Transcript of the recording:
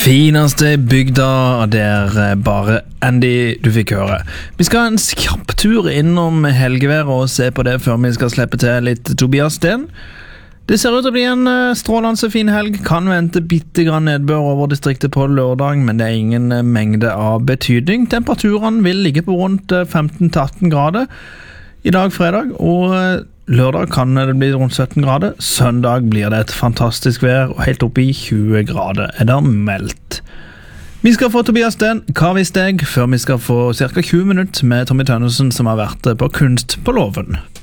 Fineste i bygda, det bare Andy du fikk høre. Vi skal ha en kjapp tur innom helgevær og se på det før vi skal slippe til litt Tobias Sten. Det ser ut til å bli en strålende fin helg. Kan vente bitte grann nedbør over distriktet på lørdag, men det er ingen mengde av betydning. Temperaturene vil ligge på rundt 15-18 grader i dag fredag, og lørdag kan det bli rundt 17 grader. Søndag blir det et fantastisk vær, og helt opp i 20 grader er det meldt. Vi skal få Tobias Sten, hva visste jeg, før vi skal få ca. 20 minutter med Tommy Tønnesen som har vært på Kunst på Låven.